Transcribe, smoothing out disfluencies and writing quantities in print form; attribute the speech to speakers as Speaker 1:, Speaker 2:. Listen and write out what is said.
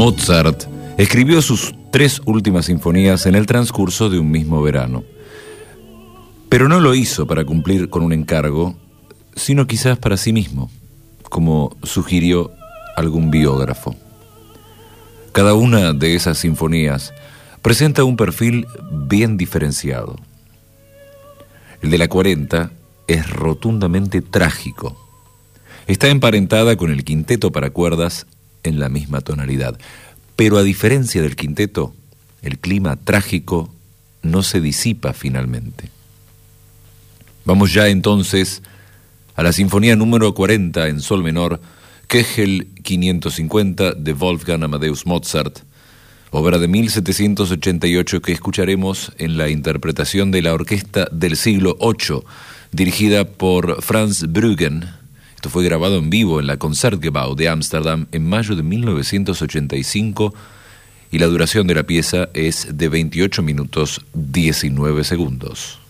Speaker 1: Mozart escribió sus 3 últimas sinfonías en el transcurso de un mismo verano. Pero no lo hizo para cumplir con un encargo, sino quizás para sí mismo, como sugirió algún biógrafo. Cada una de esas sinfonías presenta un perfil bien diferenciado. El de la 40 es rotundamente trágico. Está emparentada con el quinteto para cuerdas en la misma tonalidad. Pero a diferencia del quinteto, el clima trágico no se disipa finalmente. Vamos ya entonces a la sinfonía número 40 en sol menor, Kegel 550 de Wolfgang Amadeus Mozart, obra de 1788 que escucharemos en la interpretación de la Orquesta del Siglo VIII, dirigida por Franz Bruggen. Esto fue grabado en vivo en la Concertgebouw de Ámsterdam en mayo de 1985 y la duración de la pieza es de 28 minutos 19 segundos.